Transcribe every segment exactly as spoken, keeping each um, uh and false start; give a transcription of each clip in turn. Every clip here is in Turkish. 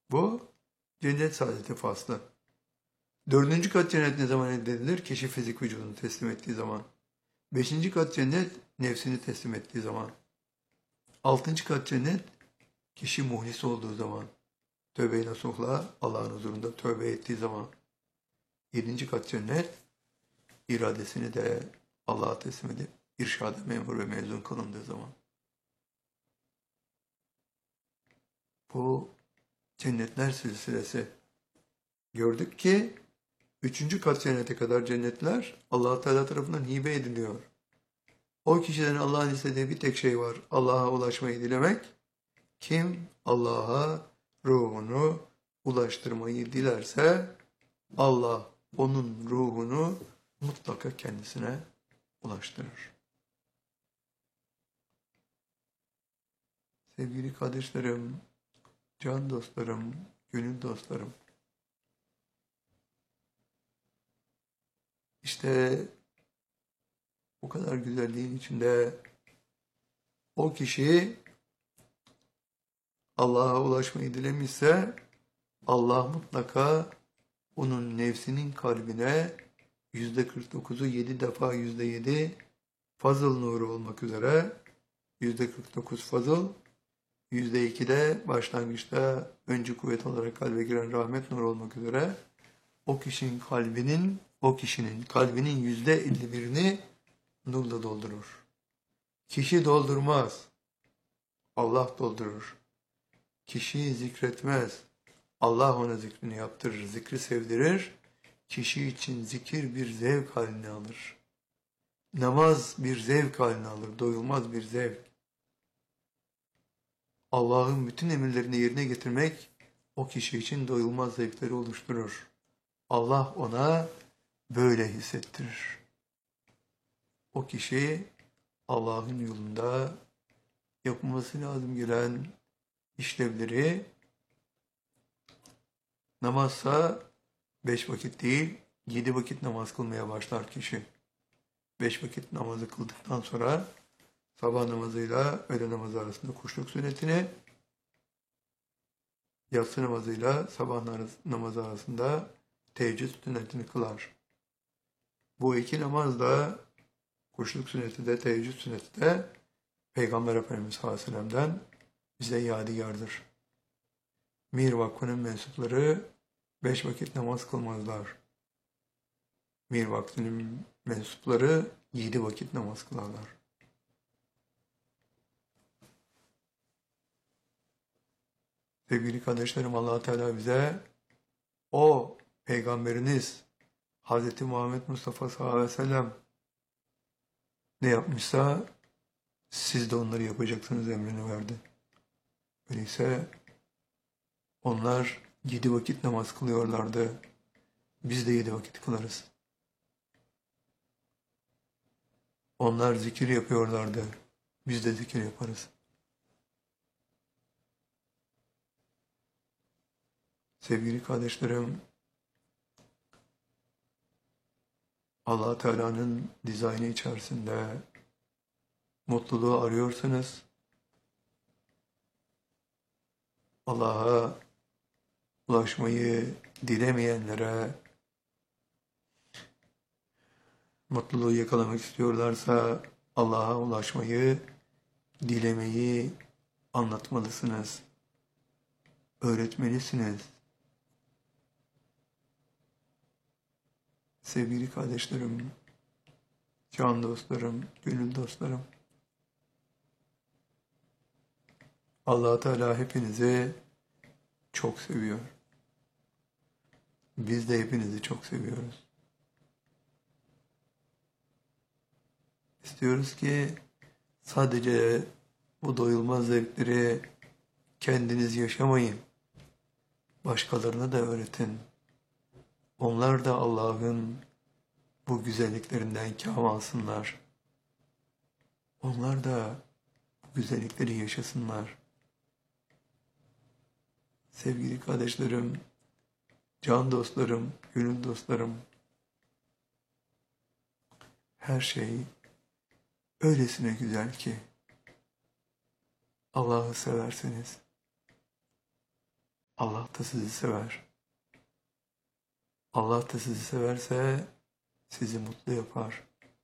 Bu cennet saadeti faslı. Dördüncü kat cennet ne zaman elde edilir? Kişi fizik vücudunu teslim ettiği zaman. Beşinci kat cennet nefsini teslim ettiği zaman. Altıncı kat cennet kişi muhlis olduğu zaman. Tövbe-i nasuhla Allah'ın huzurunda tövbe ettiği zaman. Yedinci kat cennet iradesini de Allah'a teslim edip irşada memur ve mezun kılındığı zaman. Bu cennetler silsilesi. Gördük ki üçüncü kat cennete kadar cennetler Allah Teala tarafından hibe ediliyor. O kişiden Allah'ın istediği bir tek şey var. Allah'a ulaşmayı dilemek. Kim Allah'a ruhunu ulaştırmayı dilerse Allah onun ruhunu mutlaka kendisine ulaştırır. Sevgili kardeşlerim, can dostlarım, gönül dostlarım. İşte bu kadar güzelliğin içinde o kişi Allah'a ulaşmayı dilemişse Allah mutlaka onun nefsinin kalbine yüzde kırk dokuzu yedi defa yüzde yedi fazıl nuru olmak üzere yüzde kırk dokuz fazıl, yüzde iki de başlangıçta öncü kuvvet olarak kalbe giren rahmet nuru olmak üzere o kişinin kalbinin o kişinin kalbinin yüzde elli birini nurla doldurur. Kişi doldurmaz. Allah doldurur. Kişi zikretmez. Allah ona zikrini yaptırır, zikri sevdirir. Kişi için zikir bir zevk haline alır. Namaz bir zevk haline alır, doyulmaz bir zevk. Allah'ın bütün emirlerini yerine getirmek o kişi için doyulmaz zevkleri oluşturur. Allah ona böyle hissettirir. O kişi Allah'ın yolunda yapılması lazım gelen işlevleri namazsa beş vakit değil, yedi vakit namaz kılmaya başlar kişi. Beş vakit namazı kıldıktan sonra sabah namazıyla öğle namazı arasında kuşluk sünnetini, yatsı namazıyla sabah namazı arasında teheccüd sünnetini kılar. Bu iki namaz da kuşluk sünneti de teheccüd sünneti de Peygamber Efendimiz sallallahu aleyhi ve sellem'den bize yadigardır. Mir Vakfı'nın mensupları beş vakit namaz kılmazlar. Mir Vakfı'nın mensupları yedi vakit namaz kılarlar. Sevgili kardeşlerim, Allah Teala bize o Peygamberiniz Hz. Muhammed Mustafa sallallahu aleyhi ve sellem ne yapmışsa siz de onları yapacaksınız emrini verdi. Öyleyse onlar yedi vakit namaz kılıyorlardı. Biz de yedi vakit kılarız. Onlar zikir yapıyorlardı. Biz de zikir yaparız. Sevgili kardeşlerim, Allah Teala'nın dizaynı içerisinde mutluluğu arıyorsanız, Allah'a ulaşmayı dilemeyenlere, mutluluğu yakalamak istiyorlarsa Allah'a ulaşmayı, dilemeyi anlatmalısınız, öğretmelisiniz. Sevgili kardeşlerim, can dostlarım, gönül dostlarım, Allah Teala hepinizi çok seviyor. Biz de hepinizi çok seviyoruz. İstiyoruz ki sadece bu doyulmaz zevkleri kendiniz yaşamayın. Başkalarına da öğretin. Onlar da Allah'ın bu güzelliklerinden kâm alsınlar. Onlar da bu güzellikleri yaşasınlar. Sevgili kardeşlerim, can dostlarım, gönül dostlarım, her şey öylesine güzel ki Allah'ı severseniz Allah da sizi sever. Allah da sizi severse sizi mutlu yapar.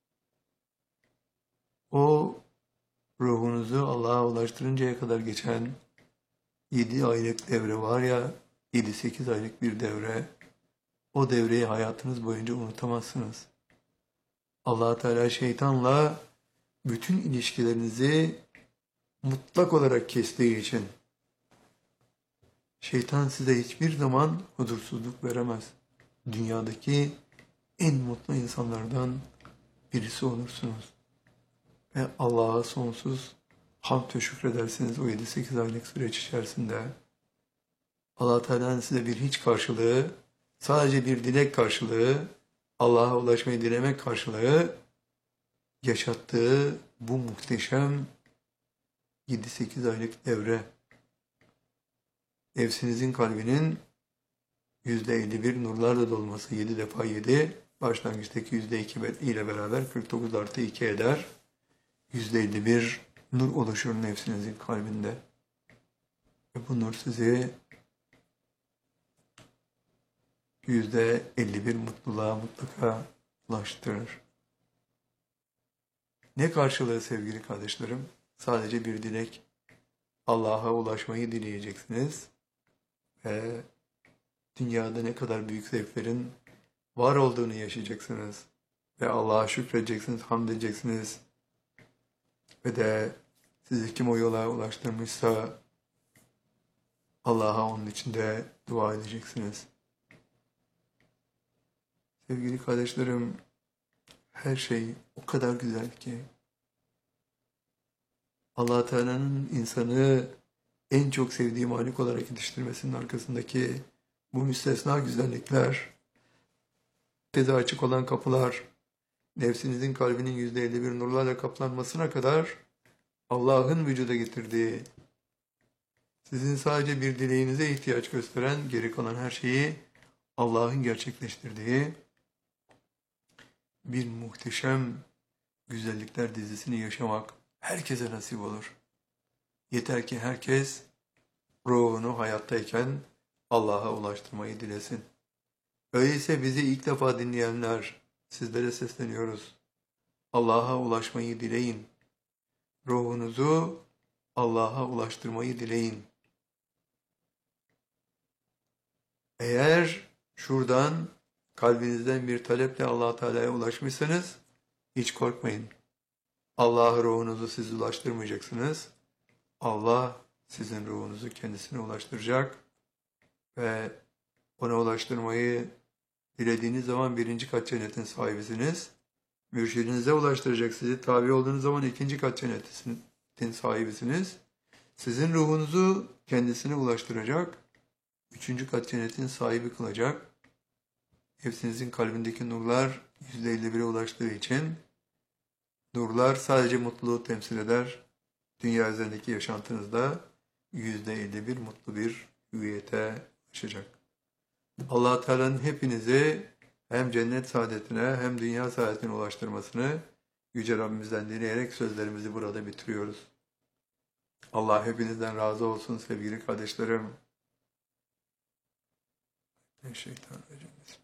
O ruhunuzu Allah'a ulaştırıncaya kadar geçen yedi aylık devre var ya, yedi sekiz aylık bir devre. O devreyi hayatınız boyunca unutamazsınız. Allah Teala şeytanla bütün ilişkilerinizi mutlak olarak kestiği için şeytan size hiçbir zaman huzursuzluk veremez. Dünyadaki en mutlu insanlardan birisi olursunuz. Ve Allah'a sonsuz hamd ve şükredersiniz o yedi sekiz aylık süreç içerisinde. Allah Teala'nın size bir hiç karşılığı, sadece bir dilek karşılığı, Allah'a ulaşmayı dilemek karşılığı yaşattığı bu muhteşem yedi sekiz aylık devre. Nefsinizin kalbinin yüzde elli bir nurlarla dolması, yedi defa yedi, başlangıçtaki yüzde iki ile beraber kırk dokuz artı iki eder. yüzde elli bir nur oluşur nefsinizin kalbinde. Ve bu nur sizi yüzde elli bir mutluluğa mutlaka ulaştırır. Ne karşılığı sevgili kardeşlerim? Sadece bir dilek. Allah'a ulaşmayı dileyeceksiniz. Ve dünyada ne kadar büyük zevklerin var olduğunu yaşayacaksınız. Ve Allah'a şükredeceksiniz, hamd edeceksiniz. Ve de sizi kim o yola ulaştırmışsa Allah'a onun için de dua edeceksiniz. Sevgili kardeşlerim, her şey o kadar güzel ki Allah Teala'nın insanı en çok sevdiği malik olarak yetiştirmesinin arkasındaki bu müstesna güzellikler, herkese açık olan kapılar, nefsinizin kalbinin yüzde elli bir nurlarla kaplanmasına kadar Allah'ın vücuda getirdiği, sizin sadece bir dileğinize ihtiyaç gösteren geri kalan her şeyi Allah'ın gerçekleştirdiği bir muhteşem güzellikler dizisini yaşamak herkese nasip olur. Yeter ki herkes ruhunu hayattayken Allah'a ulaştırmayı dilesin. Öyleyse bizi ilk defa dinleyenler, sizlere sesleniyoruz. Allah'a ulaşmayı dileyin. Ruhunuzu Allah'a ulaştırmayı dileyin. Eğer şuradan kalbinizden bir taleple Allah Teala'ya ulaşmışsanız hiç korkmayın. Allah'a ruhunuzu siz ulaştırmayacaksınız. Allah sizin ruhunuzu kendisine ulaştıracak ve ona ulaştırmayı dilediğiniz zaman birinci kat cennetin sahibisiniz. Mürşidinize ulaştıracak, sizi tabi olduğunuz zaman ikinci kat cennetin sahibisiniz. Sizin ruhunuzu kendisine ulaştıracak, üçüncü kat cennetin sahibi kılacak. Nefsinizin kalbindeki nurlar yüzde elli bire ulaştığı için nurlar sadece mutluluğu temsil eder. Dünya üzerindeki yaşantınızda yüzde elli bir mutlu bir hüviyete ulaşacak. Allah Teala'nın hepinizi hem cennet saadetine hem dünya saadetine ulaştırmasını Yüce Rabbimizden dileyerek sözlerimizi burada bitiriyoruz. Allah hepinizden razı olsun sevgili kardeşlerim. Şeytanirracim.